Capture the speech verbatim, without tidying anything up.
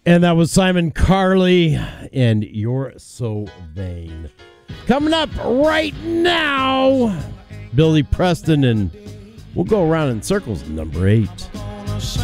And that was Simon Carley and You're So Vain. Coming up right now, Billy Preston, and we'll go around in circles, number eight.